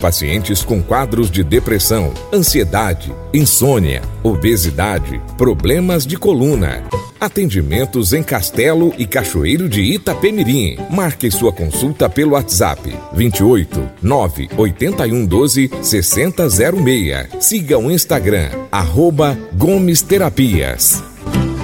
Pacientes com quadros de depressão, ansiedade, insônia, obesidade, problemas de coluna. Atendimentos em Castelo e Cachoeiro de Itapemirim. Marque sua consulta pelo WhatsApp 28 981 12 6006. Siga o Instagram @Gomes Terapias.